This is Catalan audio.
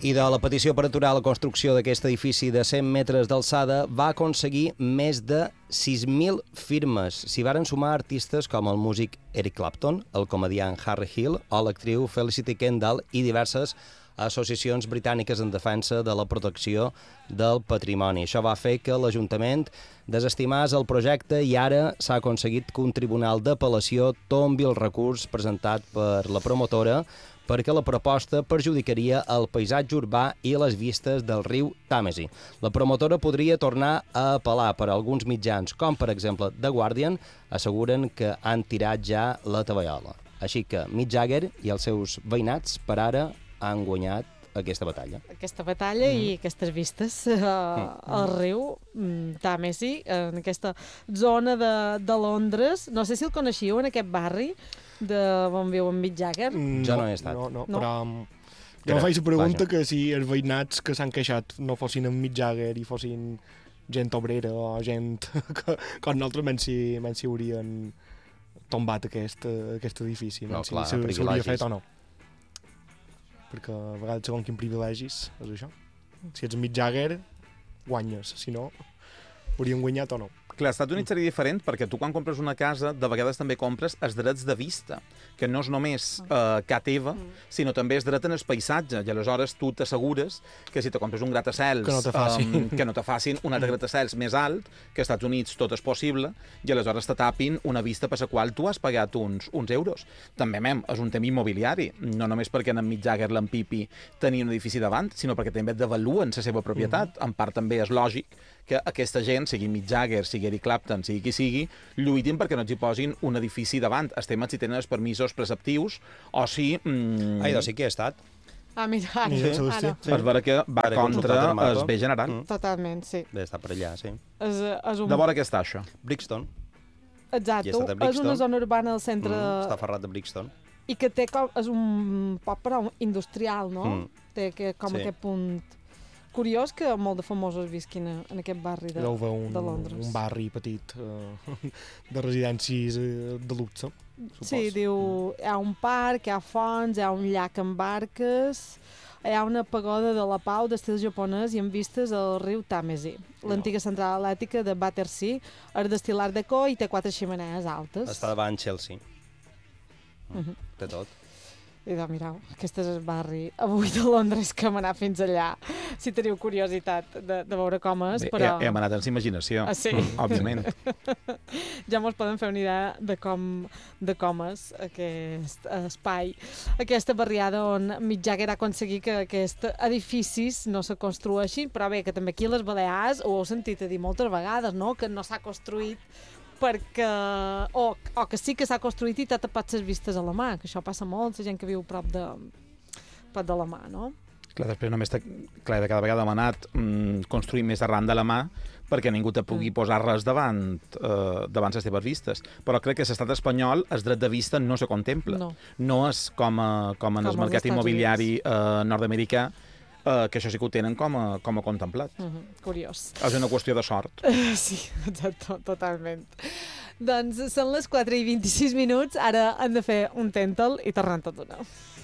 I de la petició per aturar la construcció d'aquest edifici de 100 metres d'alçada va aconseguir més de 6.000 firmes. S'hi varen sumar artistes com el músic Eric Clapton, el comediant Harry Hill o l'actriu Felicity Kendall i diverses associacions britàniques en defensa de la protecció del patrimoni. Això va fer que l'Ajuntament desestimés el projecte i ara s'ha aconseguit que un tribunal d'apel·lació tombi el recurs presentat per la promotora perquè la proposta perjudicaria el paisatge urbà i les vistes del riu Tàmesi. La promotora podria tornar a apel·lar, per alguns mitjans, com per exemple The Guardian, asseguren que han tirat ja la tovallola. Així que Mick Jagger i els seus veïnats per ara han guanyat aquesta batalla. Aquesta batalla i aquestes vistes al riu Tàmesi, en aquesta zona de Londres. No sé si el coneixíeu, en aquest barri on viu en Mick Jagger. Jo no he estat. No, però jo em faig la pregunta que si els veïnats que s'han queixat no fossin en Mick Jagger i fossin gent obrera o gent que nosaltres menys si haurien tombat aquest edifici, no, clar, si s'hauria fet o no. Perquè a vegades segons quin privilegis és això. Si ets Mick Jagger, guanyes. Si no, haurien guanyat o no. Clar, als Estats Units seria diferent perquè tu quan compres una casa de vegades també compres els drets de vista, que no és només ca teva, sinó també és dret en el paisatge, i aleshores tu t'assegures que si te compres un gratacels que no te facin un altre gratacels més alt, que als Estats Units tot és possible, i aleshores te tapin una vista per la qual tu has pagat uns euros. També, és un tema immobiliari, no només perquè en Mick Jagger l'Empipi tenia un edifici davant, sinó perquè també devaluen la seva propietat. En part també és lògic que aquesta gent, sigui Mick Jagger, sigui Eric Clapton, sigui qui sigui, lluitin perquè no ens hi posin un edifici davant. Els temes si tenen els permisos preceptius o si... Sí que he estat. Mira, ara. Per veure que va contra el bé general. Totalment, sí. Deve estar per allà, sí. De veure què està això? Brixton. Exacte, és una zona urbana al centre... Està ferrat de Brixton. I que té és un poc però industrial, no? Té com aquest punt... Curiós que molt de famosos visquin en aquest barri de Londres. Un barri petit de residències de luxe, supos. Sí, diu, hi ha un parc, hi ha fonts, hi ha un llac amb barques, hi ha una pagoda de la pau d'estil japonès i amb vistes al riu Tàmesi. L'antiga central elèctrica de Battersea és d'estil art déco i té 4 xemeneies altes. Està davant Chelsea. Té tot. I mireu, aquest és el barri avui de Londres que hem anat fins allà, si teniu curiositat de veure com és, però... Hem anat amb imaginació, òbviament. Ja mos poden fer una idea de com és aquest espai, aquesta barriada on Mick Jagger ha aconseguit que aquests edificis no se construeixin, però bé, que també aquí a les Balears ho heu sentit a dir moltes vegades, no?, que no s'ha construït perquè... o que sí que s'ha construït i t'ha tapat les vistes a la mà, que això passa molt, la gent que viu prop de la mà, no? Clar, després només cada vegada hem anat construint més arran de la mà perquè ningú te pugui posar res davant les teves vistes. Però crec que a l'estat espanyol el dret de vista no se contempla. No és com en el mercat immobiliari nord-americà, que això sí que ho tenen com a contemplat. Curiós. És una qüestió de sort. Sí, exacte, totalment. Doncs són les 4:26, ara hem de fer un tèntal i tornem tot d'una.